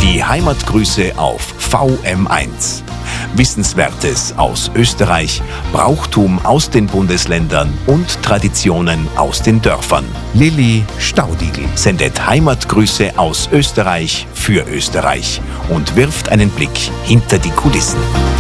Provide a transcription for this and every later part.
Die Heimatgrüße auf VM1. Wissenswertes aus Österreich, Brauchtum aus den Bundesländern und Traditionen aus den Dörfern. Lilly Staudigl sendet Heimatgrüße aus Österreich für Österreich und wirft einen Blick hinter die Kulissen.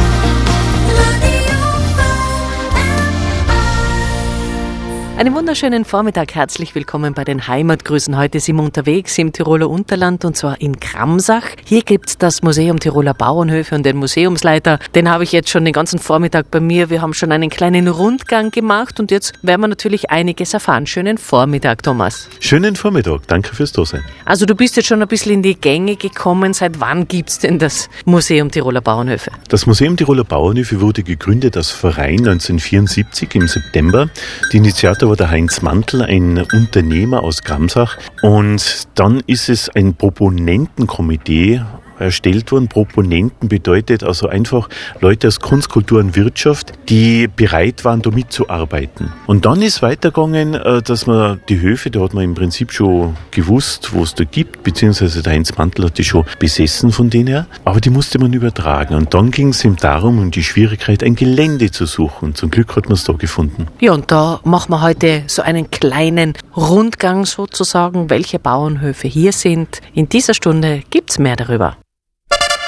Einen wunderschönen Vormittag, herzlich willkommen bei den Heimatgrüßen. Heute sind wir unterwegs im Tiroler Unterland und zwar in Kramsach. Hier gibt's das Museum Tiroler Bauernhöfe und den Museumsleiter. Den habe ich jetzt schon den ganzen Vormittag bei mir. Wir haben schon einen kleinen Rundgang gemacht und jetzt werden wir natürlich einiges erfahren. Schönen Vormittag, Thomas. Schönen Vormittag, danke fürs Dasein. Also du bist jetzt schon ein bisschen in die Gänge gekommen. Seit wann gibt's denn das Museum Tiroler Bauernhöfe? Das Museum Tiroler Bauernhöfe wurde gegründet als Verein 1974 im September. Die Initiator war der Heinz Mantl, ein Unternehmer aus Kramsach. Und dann ist es ein Proponentenkomitee erstellt worden. Proponenten bedeutet also einfach Leute aus Kunst, Kultur und Wirtschaft, die bereit waren, da mitzuarbeiten. Und dann ist weitergegangen, dass man die Höfe, da hat man im Prinzip schon gewusst, wo es da gibt, beziehungsweise der Heinz Mantl hat die schon besessen von denen her, aber die musste man übertragen. Und dann ging es ihm darum, um die Schwierigkeit, ein Gelände zu suchen. Zum Glück hat man es da gefunden. Ja, und da machen wir heute so einen kleinen Rundgang sozusagen, welche Bauernhöfe hier sind. In dieser Stunde gibt's mehr darüber.